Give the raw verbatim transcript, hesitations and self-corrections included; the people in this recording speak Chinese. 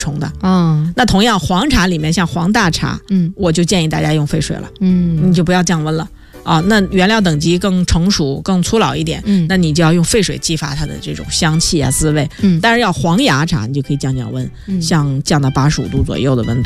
虫的。 嗯， 那同样黄茶里面像黄大茶， 嗯， 我就建议大家用沸水了， 嗯， 你就不要降温了。啊，那原料等级更成熟、更粗老一点， 嗯， 那你就要用沸水激发它的这种香气啊、滋味。 嗯， 但是要黄芽茶，你就可以降降温， 嗯， 像降到八十五度左右的温度。